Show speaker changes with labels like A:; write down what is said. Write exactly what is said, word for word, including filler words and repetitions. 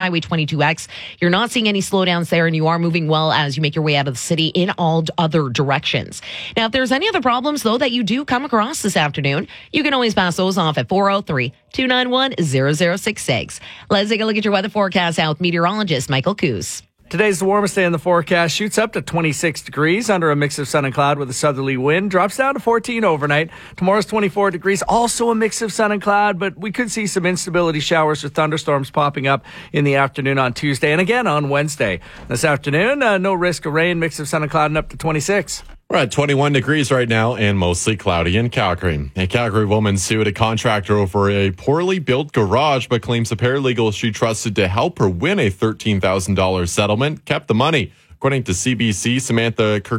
A: Highway twenty-two X. You're not seeing any slowdowns there, and you are moving well as you make your way out of the city in all other directions. Now, if there's any other problems, though, that you do come across this afternoon, you can always pass those off at four oh three, two nine one, zero zero six six. Let's take a look at your weather forecast now with meteorologist Michael Coos.
B: Today's the warmest day in the forecast. Shoots up to twenty-six degrees under a mix of sun and cloud with a southerly wind. Drops down to fourteen overnight. Tomorrow's twenty-four degrees. Also a mix of sun and cloud, but we could see some instability showers or thunderstorms popping up in the afternoon on Tuesday and again on Wednesday. This afternoon, uh, no risk of rain. Mix of sun and cloud and up to twenty-six.
C: We're at twenty-one degrees right now and mostly cloudy in Calgary. A Calgary woman sued a contractor over a poorly built garage, but claims a paralegal she trusted to help her win a thirteen thousand dollars settlement kept the money. According to C B C, Samantha Kirk